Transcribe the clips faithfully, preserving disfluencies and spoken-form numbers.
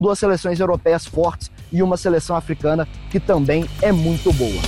duas seleções europeias fortes e uma seleção africana que também é muito boa.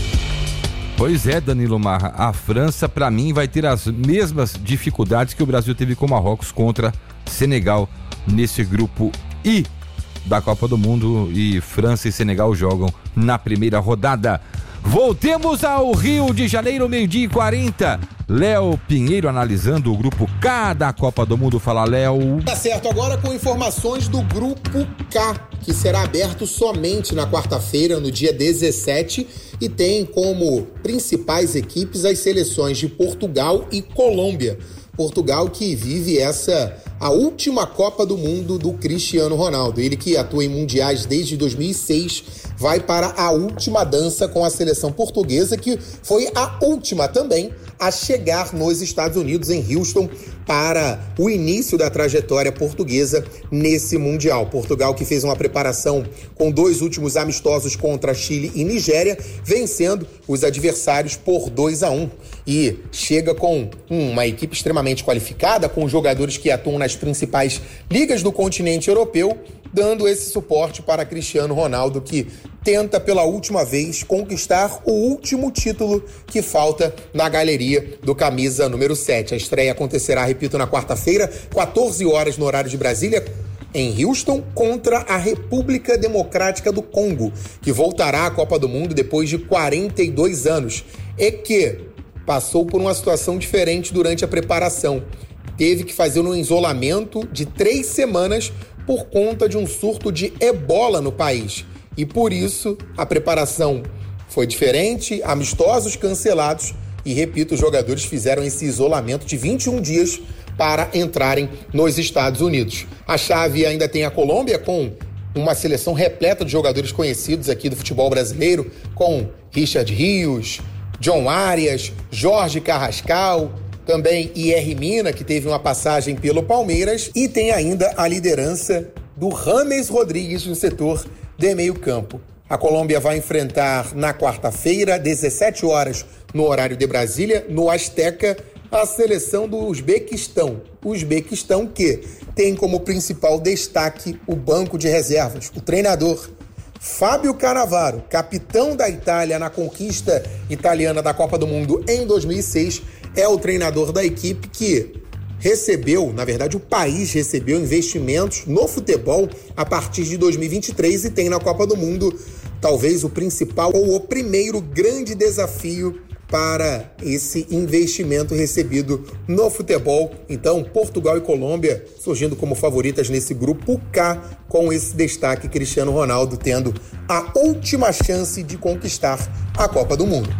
Pois é, Danilo Marra, a França, para mim, vai ter as mesmas dificuldades que o Brasil teve com o Marrocos contra Senegal nesse grupo I da Copa do Mundo, e França e Senegal jogam na primeira rodada. Voltemos ao Rio de Janeiro, meio-dia e quarenta. Léo Pinheiro analisando o grupo K da Copa do Mundo. Fala, Léo. Tá certo, agora com informações do grupo K, que será aberto somente na quarta-feira, no dia dezessete, e tem como principais equipes as seleções de Portugal e Colômbia. Portugal que vive essa, a última Copa do Mundo do Cristiano Ronaldo. Ele que atua em mundiais desde dois mil e seis, vai para a última dança com a seleção portuguesa, que foi a última também a chegar nos Estados Unidos, em Houston, para o início da trajetória portuguesa nesse Mundial. Portugal que fez uma preparação com dois últimos amistosos contra Chile e Nigéria, vencendo os adversários por dois a um. E chega com uma equipe extremamente qualificada, com jogadores que atuam nas principais ligas do continente europeu, dando esse suporte para Cristiano Ronaldo, que tenta pela última vez conquistar o último título que falta na galeria do camisa número sete. A estreia acontecerá, repito, na quarta-feira, quatorze horas no horário de Brasília, em Houston, contra a República Democrática do Congo, que voltará à Copa do Mundo depois de quarenta e dois anos e que passou por uma situação diferente durante a preparação. Teve que fazer um isolamento de três semanas por conta de um surto de ebola no país. E por isso a preparação foi diferente, amistosos cancelados e, repito, os jogadores fizeram esse isolamento de vinte e um dias para entrarem nos Estados Unidos. A chave ainda tem a Colômbia, com uma seleção repleta de jogadores conhecidos aqui do futebol brasileiro, com Richard Rios, John Arias, Jorge Carrascal, também I R Mina, que teve uma passagem pelo Palmeiras, e tem ainda a liderança do James Rodrigues no setor de meio campo. A Colômbia vai enfrentar na quarta-feira, dezessete horas, no horário de Brasília, no Azteca, a seleção do Uzbequistão. O Uzbequistão que tem como principal destaque o banco de reservas, o treinador Fábio Cannavaro, capitão da Itália na conquista italiana da Copa do Mundo em dois mil e seis, é o treinador da equipe que recebeu, na verdade o país recebeu investimentos no futebol a partir de dois mil e vinte e três e tem na Copa do Mundo talvez o principal ou o primeiro grande desafio para esse investimento recebido no futebol. Então, Portugal e Colômbia surgindo como favoritas nesse grupo K, com esse destaque Cristiano Ronaldo tendo a última chance de conquistar a Copa do Mundo.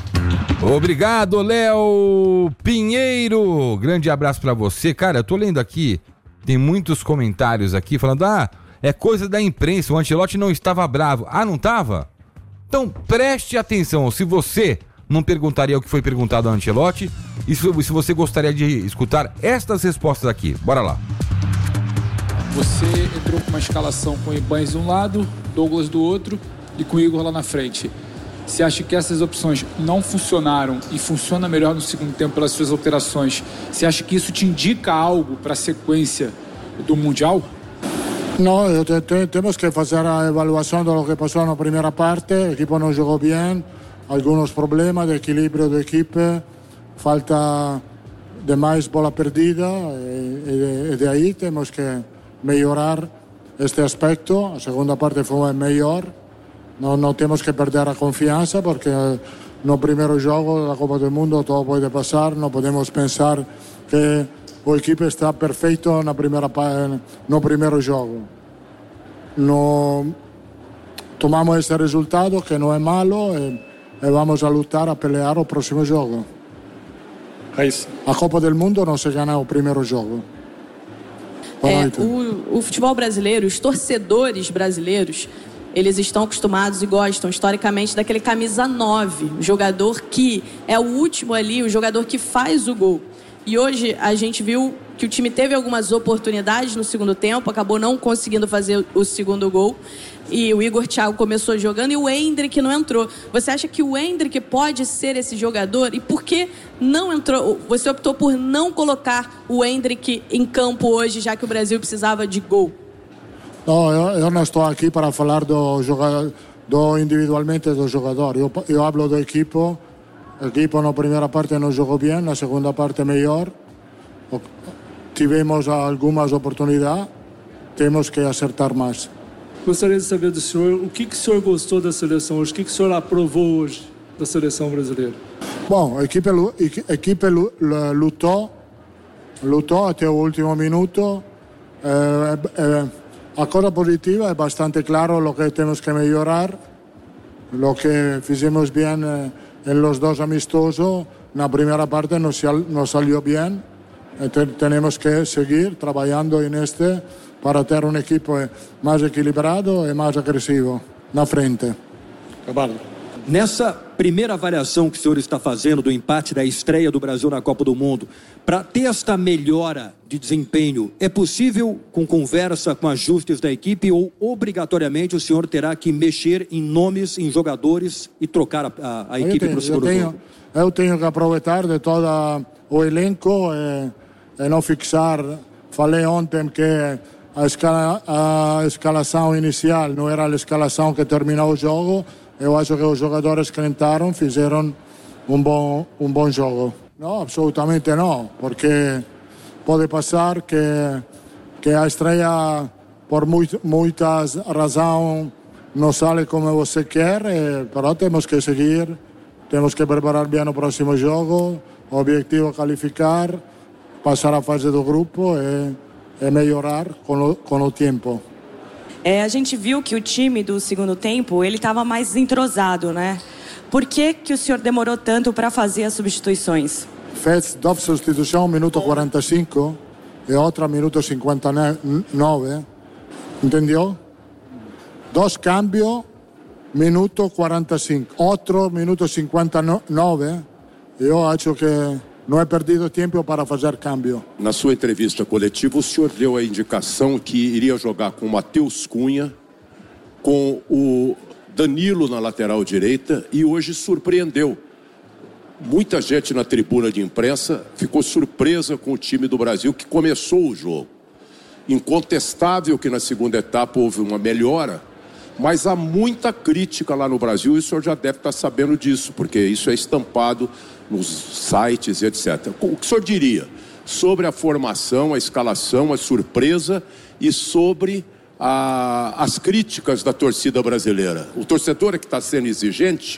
Obrigado, Léo Pinheiro. Grande abraço pra você. Cara, eu tô lendo aqui, tem muitos comentários aqui falando, ah, é coisa da imprensa, o Ancelotti não estava bravo. Ah, não estava? Então preste atenção, se você não perguntaria o que foi perguntado ao Ancelotti, e se você gostaria de escutar estas respostas aqui. Bora lá. Você entrou com uma escalação com o Ibanez de um lado, Douglas do outro e com o Igor lá na frente. Você acha que essas opções não funcionaram e funciona melhor no segundo tempo pelas suas alterações? Você acha que isso te indica algo para a sequência do Mundial? No, te, te, temos que fazer a avaliação do que passou na primeira parte. O equipo não jogou bem, alguns problemas de equilíbrio da equipe, falta de mais bola perdida e, e, e de aí temos que melhorar este aspecto. A segunda parte foi melhor. Não, não temos que perder a confiança porque no primeiro jogo da Copa do Mundo tudo pode passar. Não podemos pensar que o equipe está perfeito na primeira, no primeiro jogo. No, tomamos esse resultado que não é malo e, e vamos a lutar a pelear o próximo jogo. É isso. A Copa do Mundo não se ganha o primeiro jogo. É, o, o futebol brasileiro, os torcedores brasileiros, eles estão acostumados e gostam historicamente daquele camisa nove, o jogador que é o último ali, o jogador que faz o gol. E hoje a gente viu que o time teve algumas oportunidades no segundo tempo, acabou não conseguindo fazer o segundo gol. E o Igor Thiago começou jogando e o Endrick não entrou. Você acha que o Endrick pode ser esse jogador? E por que não entrou? Você optou por não colocar o Endrick em campo hoje, já que o Brasil precisava de gol? Não, eu, eu não estou aqui para falar do jogador, do individualmente do jogador. Eu, eu hablo do equipo. O equipo na primeira parte não jogou bem, na segunda parte melhor. Tivemos algumas oportunidades, temos que acertar mais. Gostaria de saber do senhor o que, que o senhor gostou da seleção hoje, o que, que o senhor aprovou hoje da seleção brasileira? Bom, a equipe, a equipe lutou, lutou até o último minuto. Eh, eh, a coisa positiva é bastante claro o que temos que melhorar, o que fizemos bem eh, em los dos amistosos. Na primeira parte não nos salió bem. Temos que seguir trabalhando neste para ter um equipo mais equilibrado e mais agressivo na frente. Trabalho. Nessa primeira avaliação que o senhor está fazendo do empate da estreia do Brasil na Copa do Mundo, para ter esta melhora de desempenho, é possível com conversa, com ajustes da equipe, ou obrigatoriamente o senhor terá que mexer em nomes, em jogadores e trocar a, a, a equipe para o segundo jogo? Eu tenho que aproveitar de todo o elenco e, e não fixar. Falei ontem que a, escala, a escalação inicial não era a escalação que terminou o jogo. Eu acho que os jogadores que entraram fizeram um bom, um bom jogo. Não, absolutamente não, porque pode passar que, que a estreia, por muito, muitas razões, não sai como você quer, mas temos que seguir, temos que preparar bem o próximo jogo, o objetivo é qualificar, passar a fase do grupo e, e melhorar com o, com o tempo. É, a gente viu que o time do segundo tempo, ele estava mais entrosado, né? Por que que o senhor demorou tanto para fazer as substituições? Fez duas substituições, minuto quarenta e cinco e outra minuto cinquenta e nove, entendeu? Dois cambios, minuto quarenta e cinco, outro minuto cinquenta e nove, eu acho que não é perdido tempo para fazer câmbio. Na sua entrevista coletiva, o senhor deu a indicação que iria jogar com o Matheus Cunha, com o Danilo na lateral direita, e hoje surpreendeu. Muita gente na tribuna de imprensa ficou surpresa com o time do Brasil que começou o jogo. Incontestável que na segunda etapa houve uma melhora, mas há muita crítica lá no Brasil e o senhor já deve estar sabendo disso, porque isso é estampado nos sites e etcétera. O que o senhor diria sobre a formação, a escalação, a surpresa e sobre a, as críticas da torcida brasileira? O torcedor é que está sendo exigente?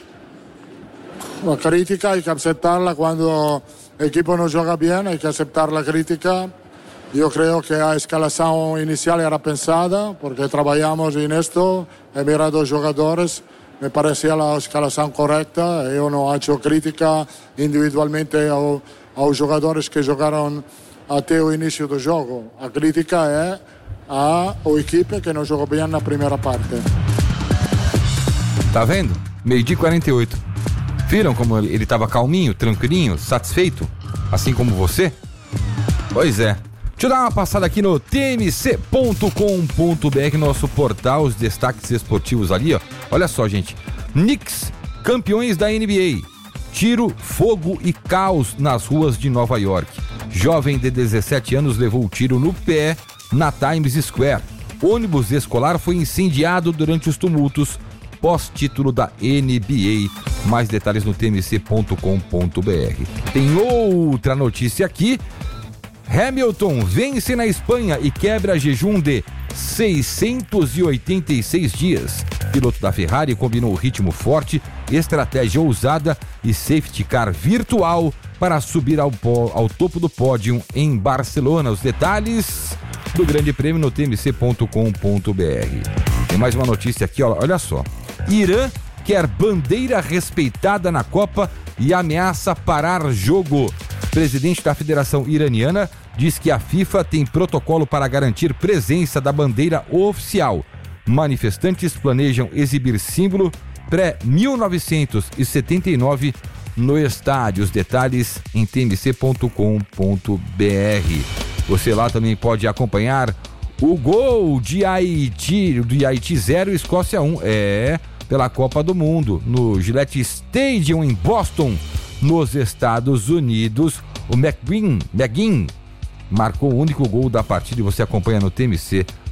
A crítica hay que aceptarla quando a equipe não joga bem, hay que aceitar a crítica. Eu creio que a escalação inicial era pensada, porque trabalhamos nisto, he mirado os jogadores, me parecia a escalação correta. Eu não acho crítica individualmente ao, aos jogadores que jogaram até o início do jogo. A crítica é a, a equipe que não jogou bem na primeira parte. Tá vendo? meio-dia e quarenta e oito. Viram como ele estava calminho, tranquilinho, satisfeito? Assim como você? Pois é. Deixa eu dar uma passada aqui no T M C ponto com ponto B R, nosso portal, os destaques esportivos ali, ó. Olha só, gente. Knicks, campeões da N B A. Tiro, fogo e caos nas ruas de Nova York. Jovem de dezessete anos levou o tiro no pé na Times Square. Ônibus escolar foi incendiado durante os tumultos pós-título da N B A. Mais detalhes no T M C ponto com ponto B R. Tem outra notícia aqui. Hamilton vence na Espanha e quebra jejum de seiscentos e oitenta e seis dias. Piloto da Ferrari combinou ritmo forte, estratégia ousada e safety car virtual para subir ao, ao topo do pódio em Barcelona. Os detalhes do Grande Prêmio no T M C ponto com ponto B R. Tem mais uma notícia aqui, ó, olha só. Irã quer bandeira respeitada na Copa e ameaça parar jogo. Presidente da Federação Iraniana diz que a FIFA tem protocolo para garantir presença da bandeira oficial. Manifestantes planejam exibir símbolo pré-mil novecentos e setenta e nove no estádio. Os detalhes em T M C ponto com ponto B R. Você lá também pode acompanhar o gol de Haiti, de Haiti zero, Escócia um, é, pela Copa do Mundo, no Gillette Stadium em Boston, nos Estados Unidos. O McGinn, McGinn marcou o único gol da partida e você acompanha no T M C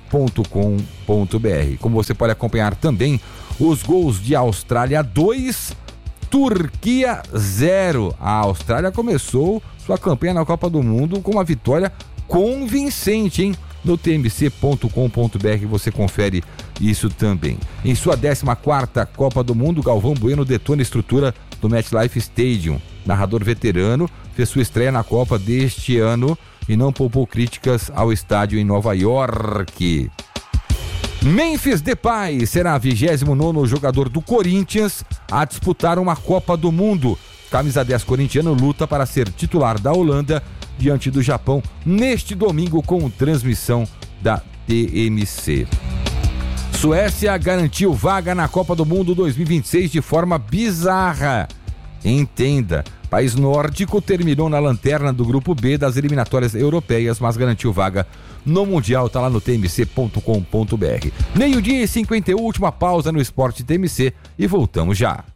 ponto com ponto b r. Como você pode acompanhar também os gols de Austrália dois, Turquia zero. A Austrália começou sua campanha na Copa do Mundo com uma vitória convincente, hein? No t m c ponto com ponto b r você confere isso também. Em sua décima quarta Copa do Mundo, Galvão Bueno detona a estrutura do MetLife Stadium. Narrador veterano, fez sua estreia na Copa deste ano e não poupou críticas ao estádio em Nova York. Memphis Depay será vigésimo nono jogador do Corinthians a disputar uma Copa do Mundo. Camisa dez corintiano luta para ser titular da Holanda diante do Japão neste domingo com transmissão da T M C. Suécia garantiu vaga na Copa do Mundo dois mil e vinte e seis de forma bizarra. Entenda, país nórdico terminou na lanterna do grupo B das eliminatórias europeias, mas garantiu vaga no Mundial, tá lá no t m c ponto com ponto b r. Meio-dia e cinquenta e um, última pausa no Esporte T M C e voltamos já.